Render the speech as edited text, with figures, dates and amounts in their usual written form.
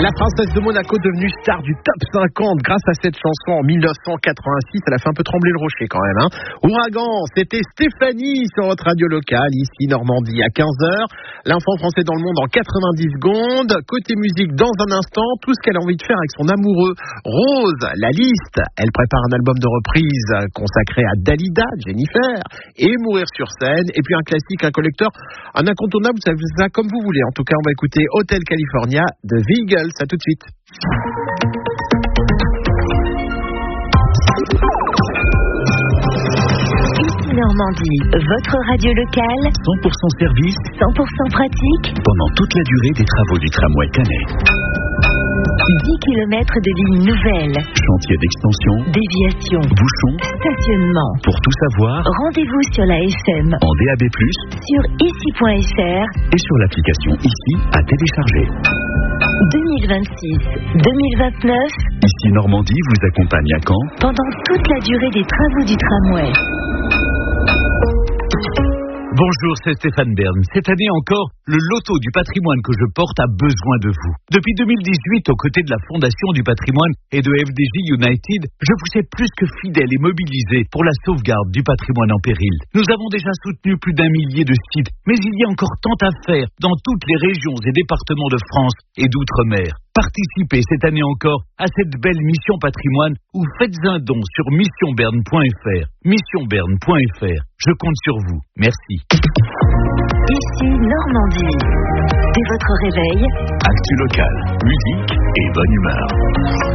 La Princesse de Monaco devenue star du top 50 grâce à cette chanson en 1986. Elle a fait un peu trembler le rocher quand même. Ouragan, c'était Stéphanie sur votre radio locale, ici Normandie à 15h. L'info français dans le monde en 90 secondes. Côté musique dans un instant, tout ce qu'elle a envie de faire avec son amoureux. Rose, la liste. Elle prépare un album de reprise consacré à Dalida, Jennifer, et Mourir sur scène. Et puis un classique, un collecteur, un incontournable, vous savez ça comme vous voulez. En tout cas, on va écouter Hotel California de The Eagles. À tout de suite. Ici Normandie, votre radio locale. 100% service, 100% pratique. Pendant toute la durée des travaux du tramway Canet. 10 km de lignes nouvelles. Chantier d'extension, Déviation. bouchons. Stationnement. Pour tout savoir, Rendez-vous sur la FM. en DAB+, Sur ici.fr. et sur l'application ICI à télécharger. 2026-2029. Ici Normandie vous accompagne à Caen Pendant toute la durée des travaux du tramway. Bonjour, c'est Stéphane Bern. Cette année encore, le loto du patrimoine que je porte a besoin de vous. Depuis 2018, aux côtés de la Fondation du patrimoine et de FDJ United, je vous sais plus que fidèle et mobilisé pour la sauvegarde du patrimoine en péril. Nous avons déjà soutenu plus d'1 millier de sites, mais il y a encore tant à faire dans toutes les régions et départements de France et d'outre-mer. Participez cette année encore à cette belle mission patrimoine ou faites un don sur missionberne.fr. Missionberne.fr. Je compte sur vous. Merci. Ici Normandie. Dès votre réveil, Actu local, musique et bonne humeur.